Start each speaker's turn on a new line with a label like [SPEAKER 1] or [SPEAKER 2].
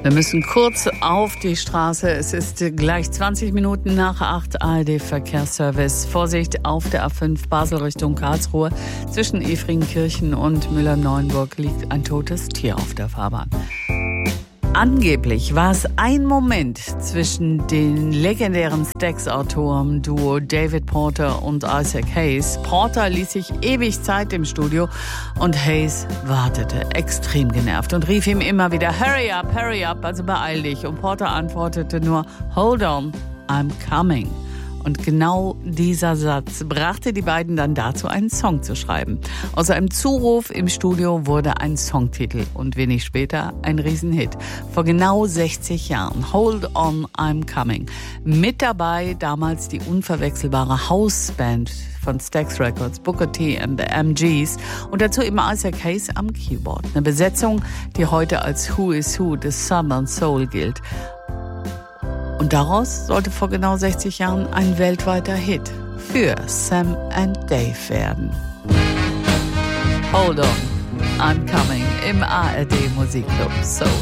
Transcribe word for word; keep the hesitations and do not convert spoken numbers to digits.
[SPEAKER 1] Wir müssen kurz auf die Straße. Es ist gleich zwanzig Minuten nach acht. A R D-Verkehrsservice. Vorsicht auf der A fünf Basel Richtung Karlsruhe. Zwischen Efringkirchen und Müller-Neuenburg liegt ein totes Tier auf der Fahrbahn. Angeblich war es ein Moment zwischen den legendären Stax-Autoren-Duo David Porter und Isaac Hayes. Porter ließ sich ewig Zeit im Studio und Hayes wartete, extrem genervt, und rief ihm immer wieder Hurry up, hurry up, also beeil dich. Und Porter antwortete nur Hold on, I'm coming. Und genau dieser Satz brachte die beiden dann dazu, einen Song zu schreiben. Aus einem Zuruf im Studio wurde ein Songtitel und wenig später ein Riesenhit. Vor genau sechzig Jahren. Hold on, I'm coming. Mit dabei damals die unverwechselbare Houseband von Stax Records, Booker T and the M Gs, und dazu eben Isaac Hayes am Keyboard. Eine Besetzung, die heute als Who is Who des Southern Soul gilt. Und daraus sollte vor genau sechzig Jahren ein weltweiter Hit für Sam and Dave werden. Hold on, I'm coming im A R D Musikclub. So.